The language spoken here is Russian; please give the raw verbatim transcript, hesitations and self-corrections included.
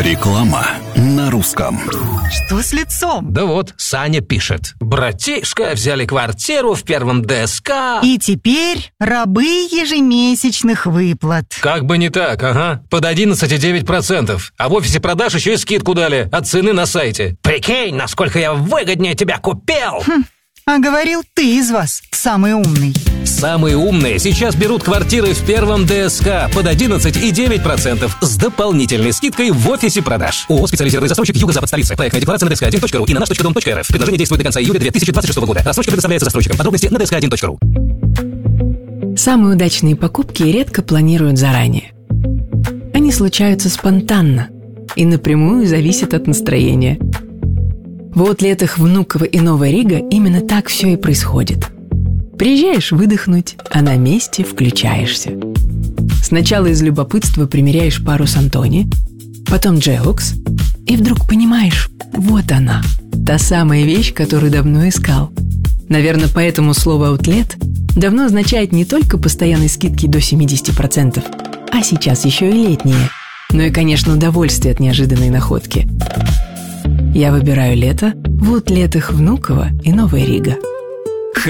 Реклама на русском. Что с лицом? Да вот, Саня пишет. Братишка, взяли квартиру в первом ДСК. И теперь рабы ежемесячных выплат. Как бы не так, ага. Под одиннадцать целых девять десятых процента. А в офисе продаж еще и скидку дали от цены на сайте. Прикинь, насколько я выгоднее тебя купил. Хм, а говорил, ты из вас самый умный. Самые умные сейчас берут квартиры в первом ДСК под одиннадцать целых девять десятых процента с дополнительной скидкой в офисе продаж. ООО «Специализированный застройщик Юго-Запад столицы». Проектная декларация на дск один точка ру и на наш точка дом точка рф. Предложение действует до конца июля две тысячи двадцать шестого года. Рассрочка предоставляется застройщикам. Подробности на дск один точка ру. Самые удачные покупки редко планируют заранее. Они случаются спонтанно и напрямую зависят от настроения. В аутлетах Внуково и Новая Рига именно так все и происходит. Приезжаешь выдохнуть, а на месте включаешься. Сначала из любопытства примеряешь пару с Антони, потом Джеокс, и вдруг понимаешь, вот она, та самая вещь, которую давно искал. Наверное, поэтому слово «аутлет» давно означает не только постоянные скидки до семьдесят процентов, а сейчас еще и летние. Ну и, конечно, удовольствие от неожиданной находки. Я выбираю лето в аутлетах Внуково и Новая Рига.